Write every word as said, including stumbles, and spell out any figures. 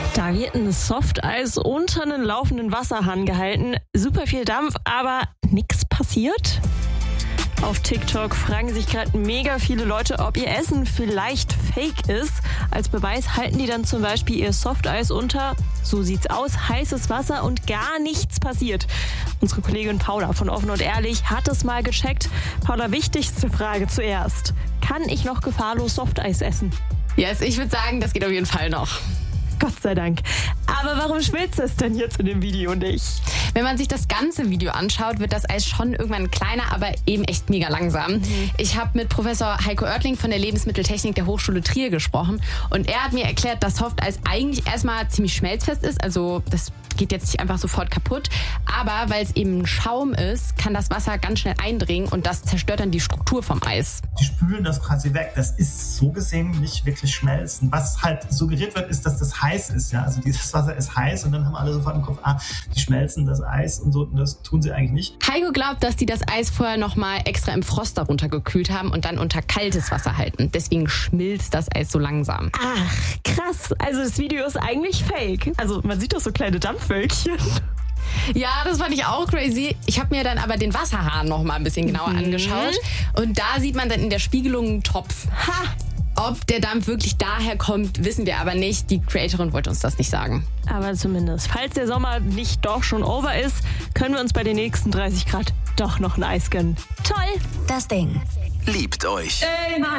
Da wird ein Softeis unter einen laufenden Wasserhahn gehalten. Super viel Dampf, aber nichts passiert? Auf TikTok fragen sich gerade mega viele Leute, ob ihr Essen vielleicht fake ist. Als Beweis halten die dann zum Beispiel ihr Softeis unter, so sieht's aus, heißes Wasser und gar nichts passiert. Unsere Kollegin Paula von Offen und Ehrlich hat es mal gecheckt. Paula, wichtigste Frage zuerst. Kann ich noch gefahrlos Softeis essen? Yes, ich würde sagen, das geht auf jeden Fall noch. Gott sei Dank. Aber warum schmilzt es denn jetzt in dem Video nicht? Wenn man sich das ganze Video anschaut, wird das Eis schon irgendwann kleiner, aber eben echt mega langsam. Mhm. Ich habe mit Professor Heiko Oertling von der Lebensmitteltechnik der Hochschule Trier gesprochen und er hat mir erklärt, dass Softeis eigentlich erstmal ziemlich schmelzfest ist, also das geht jetzt nicht einfach sofort kaputt, aber weil es eben ein Schaum ist, kann das Wasser ganz schnell eindringen und das zerstört dann die Struktur vom Eis. Die spülen das quasi weg. Das ist so gesehen nicht wirklich schmelzen. Was halt suggeriert wird, ist, dass das heiß ist. Ja? Also dieses Wasser ist heiß und dann haben alle sofort im Kopf, ah, die schmelzen das Eis und so. Und das tun sie eigentlich nicht. Heiko glaubt, dass die das Eis vorher nochmal extra im Frost darunter gekühlt haben und dann unter kaltes Wasser halten. Deswegen schmilzt das Eis so langsam. Ach, krass. Also das Video ist eigentlich fake. Also man sieht doch so kleine Dampfwölkchen. Ja, das fand ich auch crazy. Ich habe mir dann aber den Wasserhahn noch mal ein bisschen genauer mhm. angeschaut. Und da sieht man dann in der Spiegelung einen Topf. Ha! Ob der Dampf wirklich daher kommt, wissen wir aber nicht. Die Creatorin wollte uns das nicht sagen. Aber zumindest, falls der Sommer nicht doch schon over ist, können wir uns bei den nächsten dreißig Grad doch noch ein Eis gönnen. Toll! Das Ding. Liebt euch. Ey, nein.